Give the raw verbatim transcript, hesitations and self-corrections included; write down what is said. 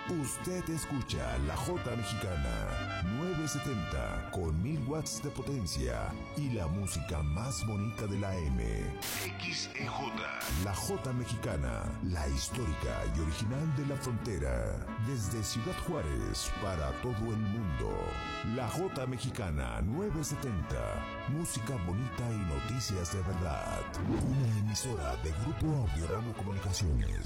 Usted escucha la Jota Mexicana novecientos setenta con mil watts de potencia y la música más bonita de la M. X E J. La Jota Mexicana, la histórica y original de la frontera. Desde Ciudad Juárez para todo el mundo. La Jota Mexicana novecientos setenta. Música bonita y noticias de verdad. Una emisora de Grupo Audio Ramo Comunicaciones.